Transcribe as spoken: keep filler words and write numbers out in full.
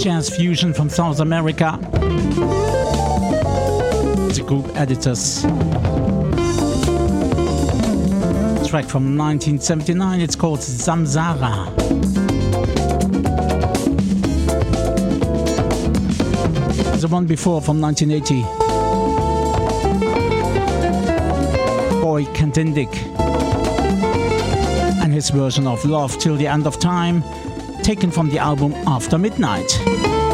jazz fusion from South America. The group Editors. Track from nineteen seventy-nine, it's called Samsara. The one before from nineteen eighty, Boy Kantindik and his version of Love Till the End of Time, taken from the album After Midnight.